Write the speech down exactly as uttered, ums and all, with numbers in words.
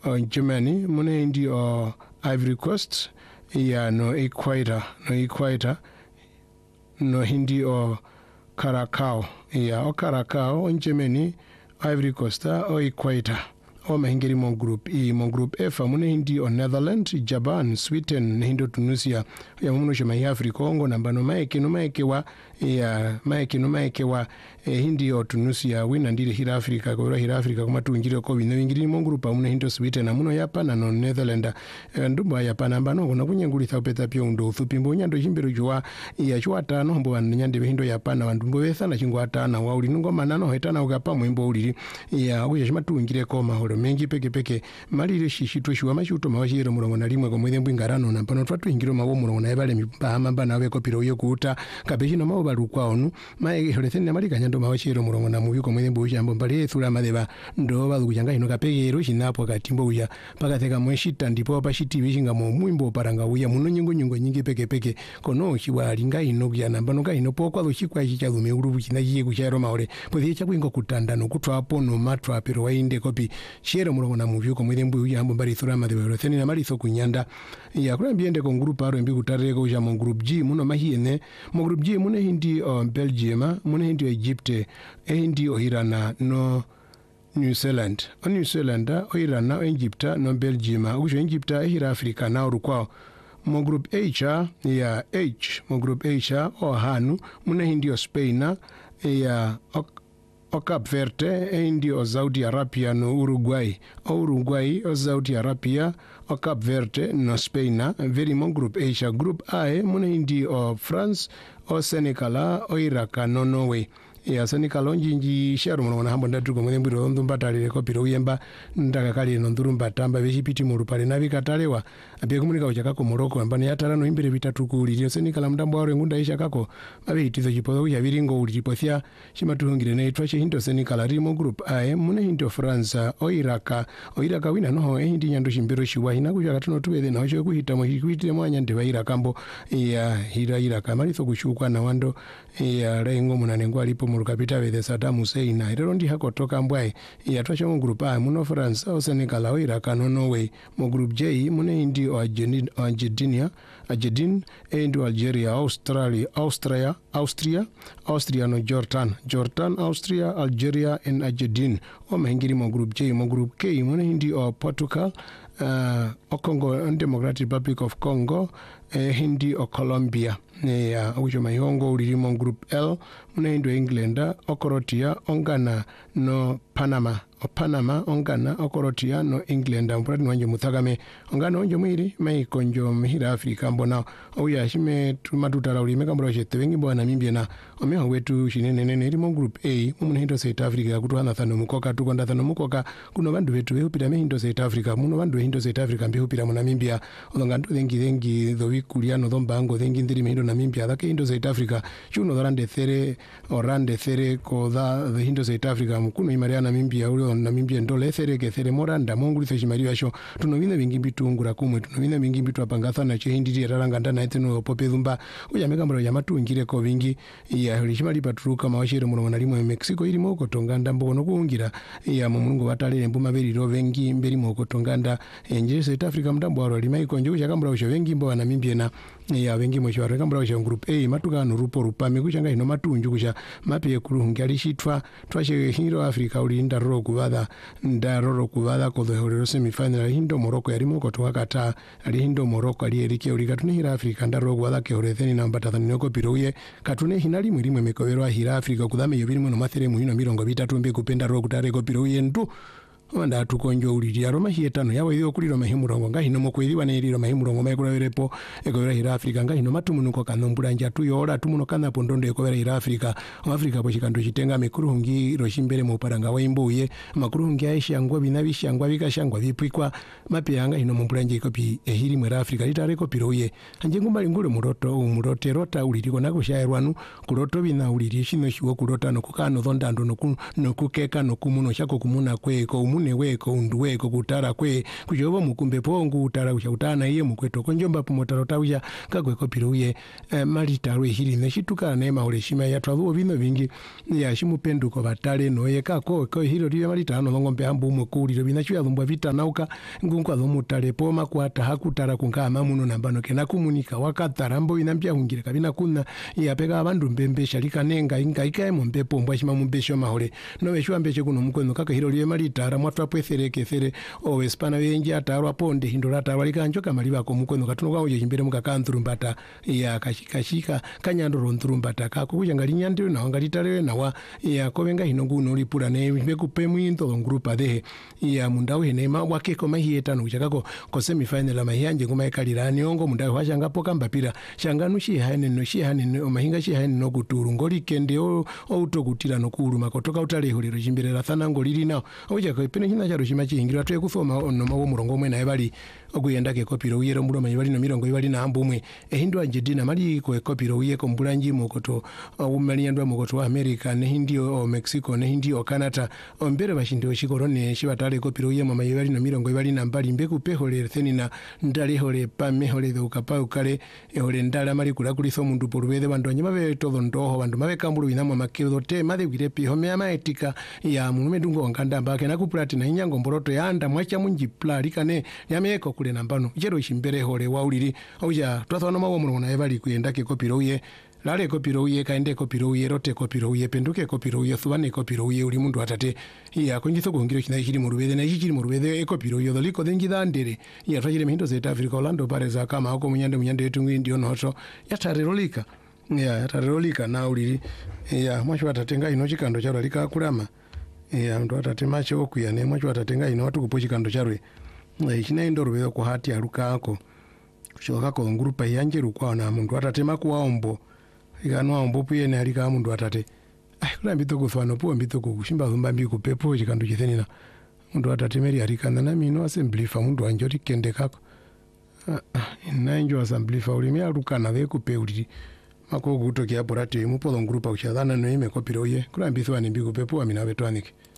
uh, Germany mune hindi uh, Ivory Coast ya no Equator no Equator no hindi o Curacao ya o Curacao on Germany Ivory Coast o Equator o mahingiri mo group E mo group F mune hindi o Netherlands Japan Sweden hindo Tunisia ya muno shema ya Afrika Kongo namba no maeke no maeke wa ya maeke no maeke wa eh, hindi o Tunisia wina ndire hira Afrika ko hira Afrika kuma tunjire ko bino bingiri mo group mune hindo Sweden na muno Japan na no Netherlands eh, ndumba Japan namba no kuna kunyengulitha upeta pyo ndo thupimbo nyando chimbiro jwa ya chwa tano mbo nyande hindo Japan na ndumbo wetha na chingwa tana wa uli ngo manano hetana ukapa mwimbo uliri ya kuja shima tunjire ko mahoro mengi peke peke malire shishitwe shwa mashuto mawashire murongo na limwe ko mwembo ingarano na pano twatu ingiro mawo murongo na ebale mipahama bana we kopiro yo kuta kabeshi no mawo balukwa onu mae holetheni amalika nyando mawashire murongo na mubiko mwembo ujambo mbali thula madeba ndo balukujanga ino kapegero shinapo katimbo uya pakatheka mweshita ndipo pashiti bishinga mu mwimbo paranga uya muno nyingo nyingo nyingi peke peke kono shiwa linga ino kya namba no ka ino pokwa luchikwa chichalume ulubu chinajiye kuchairo maore pothi chakwingo kutanda no kutwapo no matwa pero wainde kopi shero murongo na muvyuko mwembo ujambo mbali thula madeba holetheni na mali kunyanda ya kula mbiende ko group aro mbi kutareko uja mu group G muno mahiene mu group G mune hindi o Belgium mune hindi o Egypt e hindi o Irana no New Zealand o New Zealand o Irana o Egypt no Belgium ujo Egypt hira Afrika na urukwao mu group H ya H mu group H o hanu mune hindi o Spain ya o o Cape Verde hindi o Saudi Arabia no Uruguay o Uruguay o Saudi Arabia o Cape Verde no Spain very mon group Asia group A mune hindi o France o Senegal o Iraq no Norway ya Senegal onjinji sharo muno na hambo ndatuko mwene mbiro ndumbatalire kopiro uyemba ndakakali no ndurumba tamba bechipiti mu rupale nabi katalewa abiye kumunika uchakako Morocco ambani yatarano imbere bitatu kuliri Senegal mdambo waro ngunda isha kako mabe itizo chipozo ya viringo uliripothia shimatuhungire na itwache hindo Senegal rimo group A mune hindo France o Iraq o Iraq wina noho hindi nyando shimbiro shiwa hina kuja katuno tuwede na hocho kuhita mo hikuitire mwanya ndewa Iraq ambo ya hira Iraq malitho kushukwa na wando ya rengo munanengo alipo murukapita vede Saddam Hussein na irero ndi hako toka mbwae ya twacha mu group A muno France o Senegal o Iraq no Norway mu group J mune hindi o Argentina Argentina and Algeria Australia Austria Austria Austria no Jordan Jordan Austria Algeria and Argentina o mahingiri mu group J mu group K mune hindi o Portugal uh, o Congo Democratic Republic of Congo eh, hindi o Colombia ya uh, ujo mayongo ulirimo group L mune hindi o England o Croatia ongana no Panama o Panama ongana o Croatia no England mpurati nwanje muthagame ongana onjo mwiri mai konjo mhira Afrika mbona oya shime tumatutala ulime kambura chete wengi mbona Namibia na omeho wetu shinene nene irimo group A mune hindi South Africa kutuhana thano mukoka tukonda thano mukoka kuno bandu wetu wehupira me hindi South Africa muno bandu hindi South Africa mbehupira mu Namibia olongandu thengi thengi dhowi kuliano dhombango thengi ndiri me hindi Namibia dhake hindi South Africa chuno dharande there orande there ko dha the hindi South Africa mkuno imaria Namibia ule Namibia ndole there ke there moranda monguli the shimari washo tunovina bingi bitungura kumwe tunovina bingi bitu apangatha na che hindi yaranga ndana eteno popedumba uya megambaro ya matungire ko bingi ya lishimali patruka mawashire muno na limwe Mexico iri moko tonganda mbono kuungira ya mungu watalele mbuma beri ro vengi mberi moko tonganda enje South Africa mdambo waro limai konjo chakambura usho vengi mbo Namibia na ya vengi mosho waro kambura usho group A matuka no rupo rupame kuchanga ino matunju kusha mape kurungi alishitwa twashe hiro Africa uli ndaroro kubada ndaroro kubada ko the horo semifinal hindo Morocco yarimo ko twakata ali hindo Morocco ali erike uli katune hira Africa ndaroro kubada ke horetheni namba tathani ko piroye katune hinali mwirimo mekowero hira Africa kudhame yobirimo no mathere muhino mirongo bitatu mbe kupenda ro kutare ko piroye ndu wanda tukonjo uliri aroma hietano yawe yo kuliro mahimurongo ngahino mokwiriwa neriro mahimurongo maikurawerepo ekobera hira Africa ngahino matumunuko kanombura nja tuyora tumuno kana pondondo ekobera hira Africa Africa pochikando chitenga mikurungi roshimbere mu paranga waimbuye makurungi aisha ngwa binabisha ngwa bikashangwa bipikwa mapyanga hino mumbura nje kopi ehiri mu Africa litare kopiroye anje ngumbali ngule muroto umurote rota uliriko nako shairwanu kuroto bina uliri shino shiwo kurota no kukano dhondando no no kukeka no kumuno shako kumuna kweko umune une weko undu weko kutara kwe kujovo mukumbe pongu utara usha utana iye mukweto konjomba pumotaro tawya kagwe kopiro uye eh, malita rwe hili neshituka ne mahole shima ya twavuo vino vingi ya shimupendo ko batale no ye kako ko hilo riwe malita no ngombe ambu mukuri ro binachu yalumbwa vita nauka ngunkwa zo mutale poma kwata hakutara kunkama muno nambano kena kumunika wakatarambo inambya hungire kabina kuna ya peka abandu mbembesha likanenga inga ikae mumbepo mbwa shima mumbesho mahole no weshwa mbeche kuno mkweno kaka hilo riwe malita ra mwatwa pwethere kefere o espana wengi atarwa ponde hindora tarwa likanjoka maliba ko mkweno katuno kwa uje jimbere mukakanturumbata ya kashikashika kanyandoro nturumbata kako kujanga linyandiro na wangalitalewe na wa ya kovenga hinongu nolipula ne bekupe mwinto ngrupa dehe ya mundao hene ma wakeko mahieta no chakako ko semi final la mahiyanje ngoma ekalirani ongo mundao washanga poka mbapira shanga nushi hane no shi hane no mahinga shi hane no kuturu ngoli kende o utokutira no kuluma kotoka utale holero jimbere thana ngoliri na oja ko pene hina charo shima chihingirwa twe kusoma ono mawo murongo mwe na bali okuyendake kopiro uyero mbulo manyi bali no mirongo ibali na ambumwe ehindu anjedina mali ko kopiro uye ko mbulanji mokoto umali yandwa mokoto wa America ne hindio o Mexico ne hindio Canada ombere bashinde shikorone shibatale kopiro uye mama ibali no mirongo ibali na mbali mbeku pehole thenina ndali hole pame hole ukapa ukale ehole ndala mali kula kuliso mundu porubede bandu anyama be todo ndoho bandu mabe kambulu inamo makedo te made girepi home ama etika ya munume dungo nganda mbake na kuplati na inyango mboroto yanda mwacha munji plali kane yameko kule nambano jero shimbere hole wauliri auja twathona mawo muno na ebali kuyendake kopiro uye lale kopiro uye kaende kopiro uye rote kopiro uye penduke kopiro uye thubane kopiro uye uli mundu atate iya konjitho kongiro kina hiri murubede na hiri murubede e kopiro uye doliko dengida ndere iya twajire mihindo zeta Africa Orlando pareza kama ako munyande munyande yetu ngindi onoto yatarerolika iya yatarerolika na uli iya mwacho atatenga ino chikando charo lika kulama iya ndo atate macho okuyane mwacho atatenga ino watu kupo chikando charwe ichina ndo rubede ko hati aluka ako kushoka ko ngurupa yanje rukwa na mundu atatema kuwaombo ikanwa ombopu yene alika mundu atate ai kula mbito kufano po mbito kushimba zumba mbi kupepo chikandu chithenina mundu atate meri alikana na mino assembly fa mundu anjoti kende kako na injo assembly fa uli mya rukana ve kupeuli mako kutokia porati mupo ngrupa uchadhana no ime kopiro ye kula mbito ani mbi kupepo amina betwanike